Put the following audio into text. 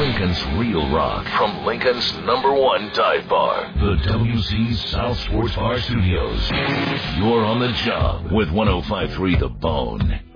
Lincoln's real rock from Lincoln's #1 dive bar, the WC South Sports Bar Studios. You're on the job with 105.3 The Bone.